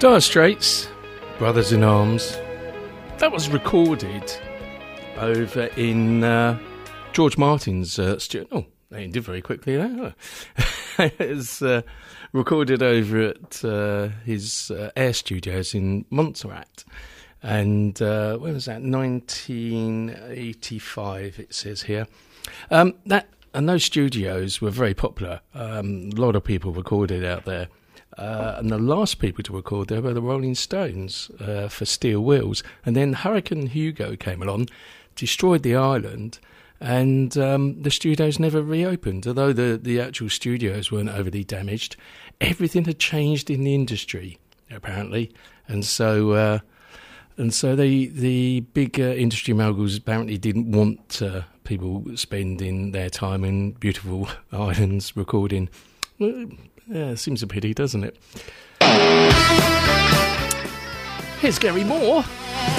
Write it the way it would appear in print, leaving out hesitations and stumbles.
Dire Straits, Brothers in Arms. That was recorded over in George Martin's studio. Oh, they did very quickly there. It was recorded over at his Air Studios in Montserrat. And when was that? 1985, it says here. And those studios were very popular. A lot of people recorded out there. And the last people to record there were the Rolling Stones for Steel Wheels. And then Hurricane Hugo came along, destroyed the island, and the studios never reopened. Although the actual studios weren't overly damaged, everything had changed in the industry, apparently. And so the big industry moguls apparently didn't want people spending their time in beautiful islands recording. Yeah, seems a pity, doesn't it? Here's Gary Moore.